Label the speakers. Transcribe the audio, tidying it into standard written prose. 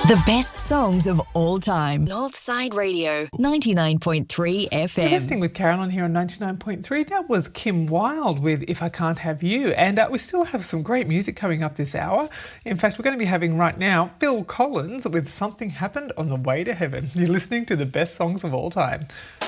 Speaker 1: The best songs of all time. Northside Radio, 99.3 FM.
Speaker 2: You're listening with Carolyn here on 99.3. That was Kim Wilde with If I Can't Have You. And we still have some great music coming up this hour. In fact, we're going to be having right now Phil Collins with Something Happened on the Way to Heaven. You're listening to the best songs of all time.